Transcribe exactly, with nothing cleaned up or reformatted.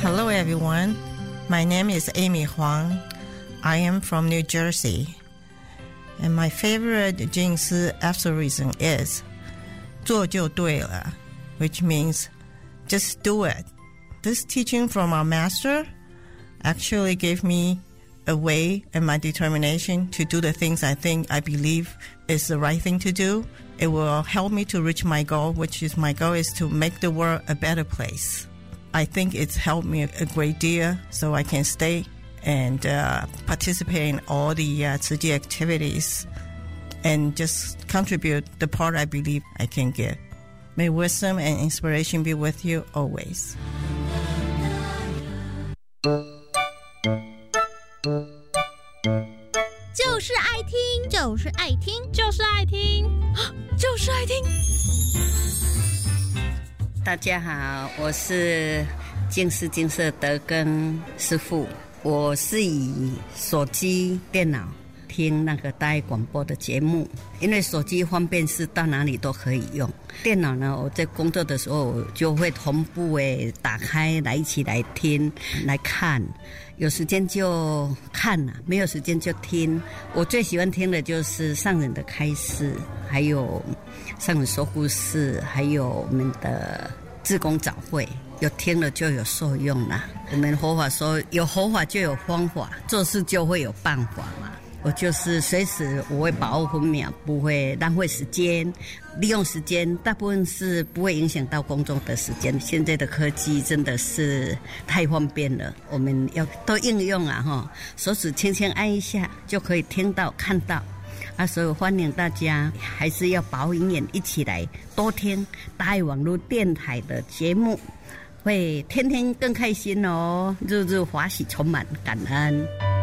Hello everyone, my name is Amy Huang. I am from New Jersey. And my favorite Jingsi aphorism is 做就对了, which means just do it. This teaching from our master actually gave me a way and my determination to do the things I think I believe is the right thing to do. It will help me to reach my goal, which is my goal is to make the world a better place. I think it's helped me a great deal so I can stay and uh, participate in all the uh, Tzu Chi activities and just contribute the part I believe I can give. May wisdom and inspiration be with you always. 就是爱听， 就是爱听， 就是爱听， 就是爱听。 大家好，我是净思净色德根师父。我是以手机、电脑听那个大爱广播的节目，因为手机方便是到哪里都可以用。电脑呢，我在工作的时候我就会同步诶打开来一起来听来看，有时间就看啦，没有时间就听。我最喜欢听的就是上人的开示，还有上人说故事，还有我们的志工早会，有听了就有受用啦。我们佛法说有佛法就有方法，做事就会有办法嘛。我就是随时我会把握分秒，不会浪费时间，利用时间，大部分是不会影响到公众的时间。现在的科技真的是太方便了，我们要都应用啊齁，手指轻轻按一下就可以听到看到啊，所以欢迎大家还是要保养眼，一起来多听大爱网络电台的节目，会天天更开心哦，日日欢喜充满感恩。